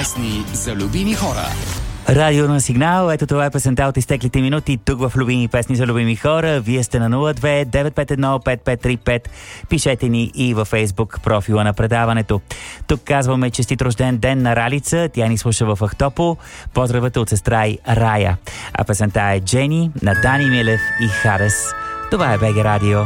Песни за любими хора. Радио на Сигнал, ето това е песента от изтеклите минути тук в Любими песни за любими хора. Вие сте на 02-951-5535. Пишете ни и във Фейсбук профила на предаването. Тук казваме честит рожден ден на Ралица, тя ни слуша в Ахтопол. Поздравата от сестра и Рая. А песента е Джени на Дани Милев и Харес. Това е БГ Радио.